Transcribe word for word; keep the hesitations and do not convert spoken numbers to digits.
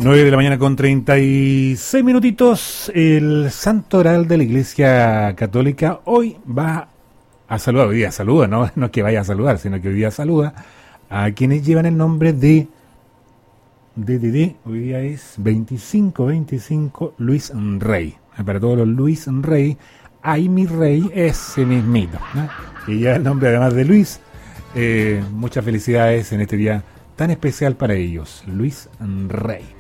nueve de la mañana con treinta y seis minutitos. El Santo Oral de la Iglesia Católica hoy va a saludar, hoy día saluda, no, no es que vaya a saludar, sino que hoy día saluda a quienes llevan el nombre de, de, de, de hoy día es veinticinco veinticinco Luis Rey. Para todos los Luis Rey, ay mi rey, ese mismito, ¿no? Y ya el nombre además de Luis, eh, muchas felicidades en este día tan especial para ellos, Luis Rey.